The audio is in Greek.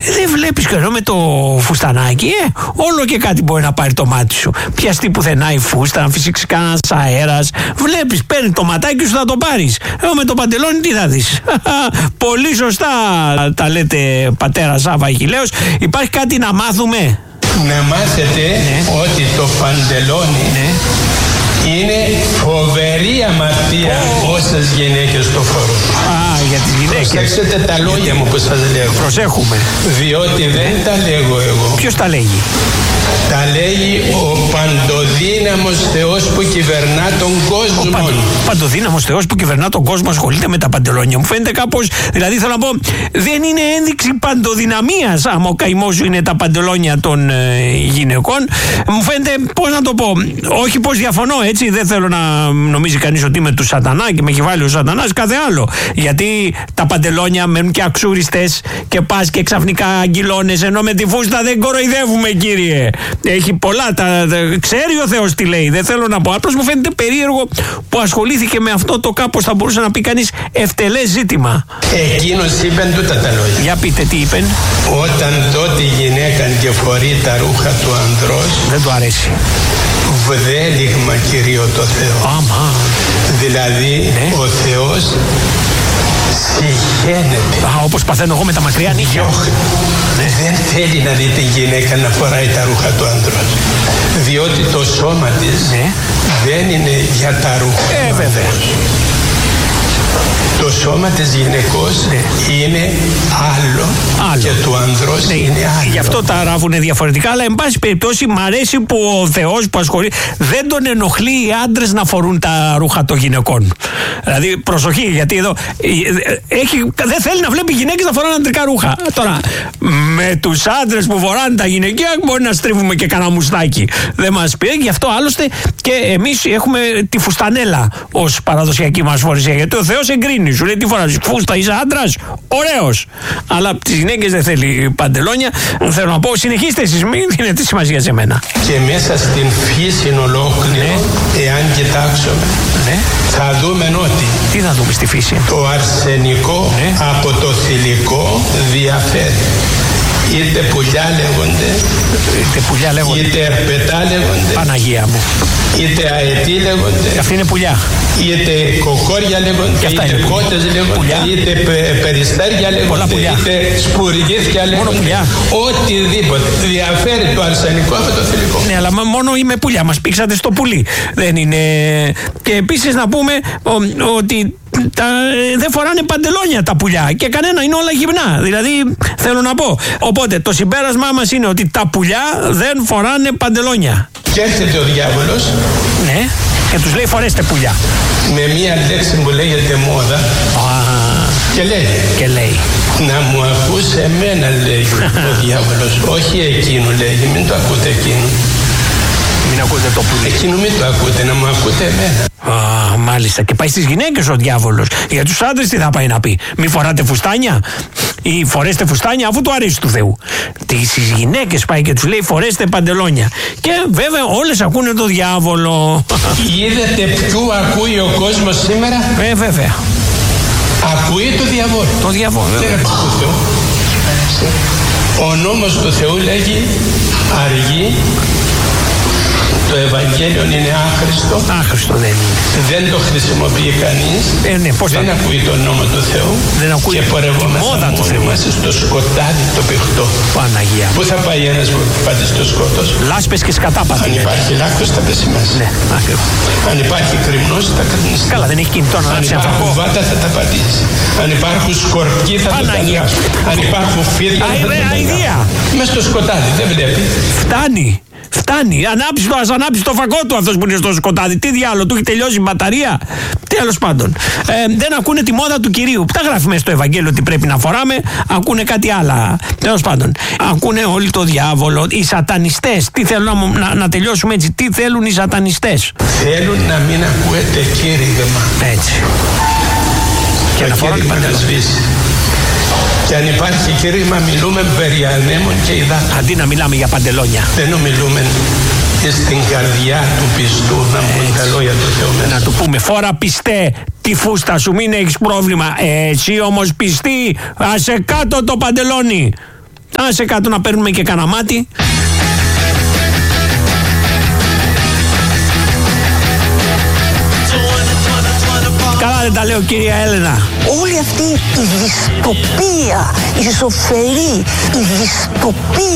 Δεν βλέπεις και εδώ με το φουστανάκι, όλο και κάτι μπορεί να πάρει το μάτι σου. Πιαστεί πουθενά η φούστα, αν φυσήξει κανένας αέρας. Βλέπεις, παίρνει το ματάκι σου, θα το πάρεις. Εγώ με το παντελόνι τι θα δεις? Πολύ σωστά τα λέτε, πατέρα Σάβα Αχιλλέος. Υπάρχει κάτι να μάθουμε? Να μάθετε ότι το παντελόνι είναι φοβερή αμαρτία όσες γυναίκες το φορούν. Για τις γυναίκες. Προσέξτε τα λόγια μου που σας λέω. Προσέχουμε. Διότι δεν τα λέγω εγώ. Ποιος τα λέγει? Τα λέγει ο παντοδύναμος Θεός που κυβερνά τον κόσμο. Ο παντοδύναμος Θεός που κυβερνά τον κόσμο ασχολείται με τα παντελόνια. Μου φαίνεται κάπως, δηλαδή θέλω να πω, δεν είναι ένδειξη παντοδυναμίας άμα ο καημός σου είναι τα παντελόνια των γυναικών. Μου φαίνεται, πώς να το πω, όχι πως διαφωνώ, έτσι, δεν θέλω να νομίζει κανείς ότι είμαι του σατανά και με έχει βάλει ο σατανάς, κάθε άλλο. Γιατί τα παντελόνια μένουν και αξούριστες και πας και ξαφνικά αγκυλώνες, ενώ με τη φούστα δεν κοροϊδεύουμε, κύριε. Έχει πολλά, ξέρει ο Θεός τι λέει, δεν θέλω να πω. Απλώς μου φαίνεται περίεργο που ασχολήθηκε με αυτό το κάπως, θα μπορούσε να πει κανείς, ευτελές ζήτημα. Εκείνος είπεν τούτα τα λόγια. Για πείτε τι είπεν. Όταν τότε η γυναίκα και φορεί τα ρούχα του ανδρός, δεν του αρέσει. Βδέλιγμα Κυρίω το Θεό. Δηλαδή ο Θεός συγχαίνεται. Όπως παθαίνω εγώ με τα μακριά νύχια. Δεν θέλει να δει τη γυναίκα να φοράει τα ρούχα του άντρος. Διότι το σώμα της δεν είναι για τα ρούχα. Βέβαια. Το σώμα της γυναικός είναι άλλο και του ανδρός είναι άλλο. Γι' αυτό τα ράβουνε διαφορετικά, αλλά εν πάση περιπτώσει μ' αρέσει που ο Θεός που ασχολεί δεν τον ενοχλεί οι άντρες να φορούν τα ρούχα των γυναικών. Δηλαδή προσοχή, γιατί εδώ δεν θέλει να βλέπει γυναίκες να φοράνε αντρικά ρούχα. Τώρα με τους άντρες που φοράνε τα γυναικεία μπορεί να στρίβουμε και κανένα μουστάκι. Δεν μας πει, γι' αυτό άλλωστε και εμείς έχουμε τη φουστανέλα ως παραδοσιακή μας φορεσία, γιατί ο Θεός εγκρίνει. Σου λέει τι φοράς, φούστα, είσαι άντρας, ωραίος. Αλλά τις γυναίκες δεν θέλει παντελόνια. Θέλω να πω, συνεχίστε εσείς, μην δίνετε σημασία σε μένα. Και μέσα στην φύση ολόκληρο, εάν κοιτάξουμε, θα δούμε ότι τι θα δούμε στη φύση? Το αρσενικό από το θηλυκό διαφέρει. Είτε πουλιά λέγονται, είτε ερπετά λέγονται, Παναγία μου, είτε αετή λέγονται, αυτή είναι πουλιά, είτε κοκόρια λέγονται, είτε κότες λέγονται, είτε περιστέρια λέγονται, είτε σπουργίθια λέγονται, οτιδήποτε. Διαφέρει το αρσενικό από το θηλυκό. Ναι, αλλά μόνο είμαι πουλιά, μας πήξατε στο πουλί. Δεν είναι. Και επίσης να πούμε ότι δεν φοράνε παντελόνια τα πουλιά και κανένα, είναι όλα γυμνά. Δηλαδή θέλω να πω. Οπότε το συμπέρασμά μας είναι ότι τα πουλιά δεν φοράνε παντελόνια. Και έρχεται ο διάβολος. Ναι, και τους λέει φορέστε πουλιά. Με μία λέξη που λέγεται μόδα. Και λέει. Να μου ακούς εμένα, λέει ο διάβολος. Όχι εκείνο, λέει. Μην το ακούτε εκείνο. Μην ακούτε το πουλί. Εκείνο μην το ακούτε, να μου ακούτε εμένα. Μάλιστα. Και πάει στις γυναίκες ο διάβολος. Για τους άντρες τι θα πάει να πει? Μη φοράτε φουστάνια ή φορέστε φουστάνια, αφού του αρέσει του Θεού. Στις γυναίκες πάει και τους λέει φορέστε παντελόνια. Και βέβαια όλες ακούνε το διάβολο. Είδατε ποιου ακούει ο κόσμος σήμερα? Βέβαια. Ακούει το διαβόλο. Το διαβόλο. Ο νόμος του Θεού λέγει αργή. Το Ευαγγέλιο είναι άχρηστο. Άχρηστο δεν είναι. Δεν το χρησιμοποιεί κανείς. Δεν ακούει τον νόμο του Θεού. Δεν ακούει και πορευόμαστε μόνοι μας στο σκοτάδι το πηχτό. Παναγία. Πού θα πάει ένας που πάτε στο σκότος? Λάσπες και σκατάπατη. Αν υπάρχει λάκκος θα πέσει μέσα. Ναι, ακριβώς. Αν υπάρχει κρυμνός θα κρυμνίσει. Καλά, δεν έχει κινητό να λάβει άνθρωπο. Αν υπάρχουν βάτα θα τα πατήσει. Αν υπάρχουν σκορπιοί θα το ταλιάσουν. Αν υπάρχουν φίδια θα το ταλιάσουν. Μες στο σκοτάδι δεν βλέπει. Φτάνει. Φτάνει. Ας ανάψει το φακό του αυτός που είναι στο σκοτάδι. Τι διάλογο, του έχει τελειώσει η μπαταρία. Τέλος πάντων. Δεν ακούνε τη μόδα του Κυρίου. Τα γράφει μέσα στο Ευαγγέλιο ότι πρέπει να φοράμε. Ακούνε κάτι άλλα. Τέλος πάντων. Ακούνε όλοι το διάβολο. Οι σατανιστές. Τι θέλουν να τελειώσουμε έτσι? Τι θέλουν οι σατανιστές? Θέλουν να μην ακούετε κήρυγμα. Έτσι. Και να κήρυγμα να σβήσει. Και αν υπάρχει κήρυγμα μιλούμε περί ανέμων και υδάτων. Αντί να μιλάμε για παντελόνια. Δεν ομιλούμε στην καρδιά του πιστού να πούμε τα λόγια του Θεού μέσα. Να του πούμε φόρα πιστέ τη φούστα σου, μην έχεις πρόβλημα. Εσύ όμως πιστή, άσε κάτω το παντελόνι. Άσε κάτω να παίρνουμε και κανένα μάτι. Καλά δεν τα λέω, κυρία Έλενα. Όλη αυτή η δυστοπία, η ζωφερή, η δυστοπία